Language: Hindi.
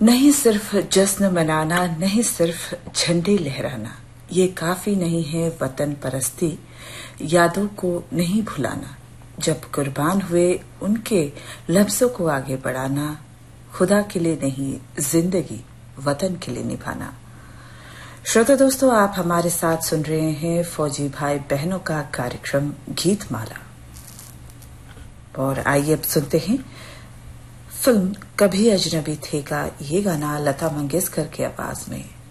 नहीं सिर्फ जश्न मनाना, नहीं सिर्फ झंडे लहराना, ये काफी नहीं है वतन परस्ती, यादों को नहीं भुलाना। जब कुर्बान हुए उनके लफ्जों को आगे बढ़ाना, खुदा के लिए नहीं जिंदगी वतन के लिए निभाना। श्रोता दोस्तों, आप हमारे साथ सुन रहे हैं फौजी भाई बहनों का कार्यक्रम गीत माला। और आइए अब सुनते हैं फिल्म कभी अजनबी थे का ये गाना लता मंगेशकर की आवाज में।